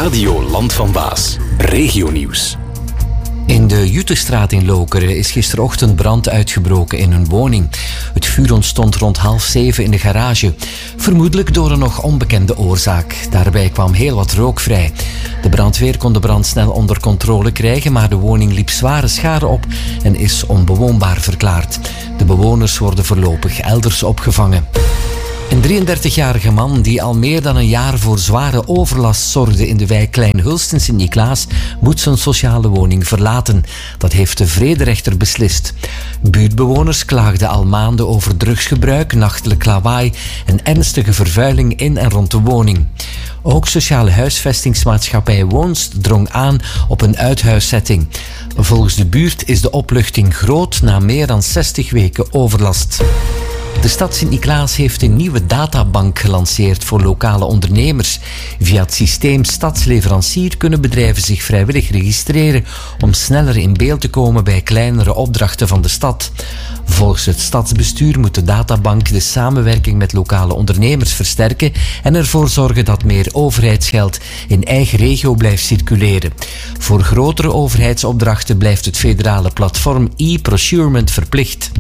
Radio Land van Baas. Regionieuws. In de Juttestraat in Lokeren is gisterochtend brand uitgebroken in een woning. Het vuur ontstond rond 6:30 in de garage. Vermoedelijk door een nog onbekende oorzaak. Daarbij kwam heel wat rook vrij. De brandweer kon de brand snel onder controle krijgen, maar de woning liep zware schade op en is onbewoonbaar verklaard. De bewoners worden voorlopig elders opgevangen. Een 33-jarige man die al meer dan een jaar voor zware overlast zorgde in de wijk Klein-Hulst in Sint-Niklaas moet zijn sociale woning verlaten. Dat heeft de vrederechter beslist. Buurtbewoners klaagden al maanden over drugsgebruik, nachtelijk lawaai en ernstige vervuiling in en rond de woning. Ook sociale huisvestingsmaatschappij Woonst drong aan op een uithuiszetting. Volgens de buurt is de opluchting groot na meer dan 60 weken overlast. De stad Sint-Niklaas heeft een nieuwe databank gelanceerd voor lokale ondernemers. Via het systeem Stadsleverancier kunnen bedrijven zich vrijwillig registreren om sneller in beeld te komen bij kleinere opdrachten van de stad. Volgens het stadsbestuur moet de databank de samenwerking met lokale ondernemers versterken en ervoor zorgen dat meer overheidsgeld in eigen regio blijft circuleren. Voor grotere overheidsopdrachten blijft het federale platform e-procurement verplicht.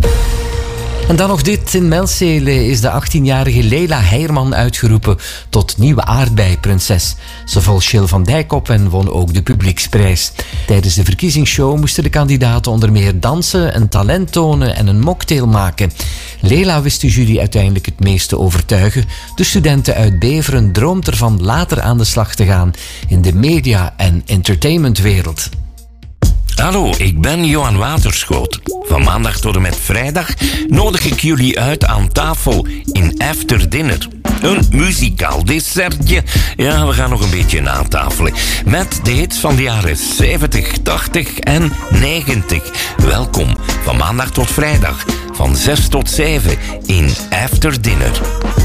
En dan nog dit. In Melzele is de 18-jarige Leila Heijman uitgeroepen tot nieuwe aardbeiprinses. Ze volgt Jill van Dijk op en won ook de publieksprijs. Tijdens de verkiezingsshow moesten de kandidaten onder meer dansen, een talent tonen en een mocktail maken. Leila wist de jury uiteindelijk het meeste overtuigen. De studenten uit Beveren droomt ervan later aan de slag te gaan in de media- en entertainmentwereld. Hallo, ik ben Johan Waterschoot. Van maandag tot en met vrijdag nodig ik jullie uit aan tafel in After Dinner. Een muzikaal dessertje. Ja, we gaan nog een beetje natafelen. Met de hits van de jaren 70, 80 en 90. Welkom van maandag tot vrijdag. Van 6 tot 7 in After Dinner.